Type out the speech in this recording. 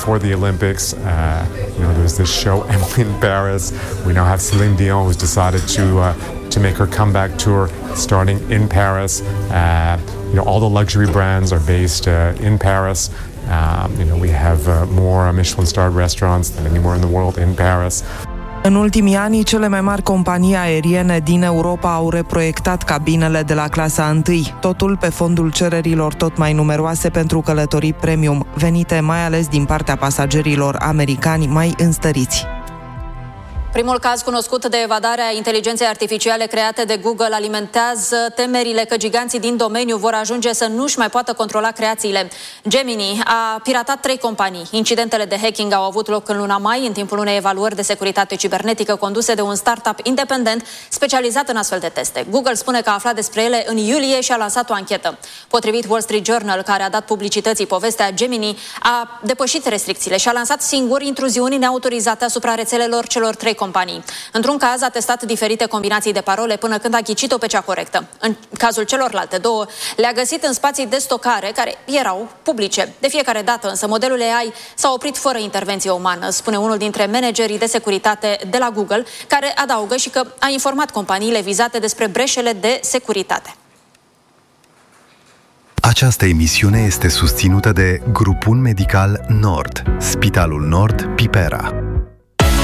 before the Olympics. There's this show Emily in Paris. We now have Celine Dion, who's decided to make her comeback tour starting in Paris. All the luxury brands are based in Paris. We have more Michelin-starred restaurants than anywhere in the world in Paris. În ultimii ani, cele mai mari companii aeriene din Europa au reproiectat cabinele de la clasa 1, totul pe fondul cererilor tot mai numeroase pentru călătorii premium, venite mai ales din partea pasagerilor americani mai înstăriți. Primul caz cunoscut de evadare a inteligenței artificiale create de Google alimentează temerile că giganții din domeniu vor ajunge să nu-și mai poată controla creațiile. Gemini a piratat 3 companii. Incidentele de hacking au avut loc în luna mai, în timpul unei evaluări de securitate cibernetică conduse de un startup independent specializat în astfel de teste. Google spune că a aflat despre ele în iulie și a lansat o anchetă. Potrivit Wall Street Journal, care a dat publicității povestea, Gemini a depășit restricțiile și a lansat singur intruziuni neautorizate asupra rețelelor celor 3 companii. Într-un caz a testat diferite combinații de parole până când a ghicit-o pe cea corectă. În cazul celorlalte 2, le-a găsit în spații de stocare care erau publice. De fiecare dată însă modelul AI s-a oprit fără intervenție umană, spune unul dintre managerii de securitate de la Google, care adaugă și că a informat companiile vizate despre breșele de securitate. Această emisiune este susținută de Grupul Medical Nord, Spitalul Nord Pipera.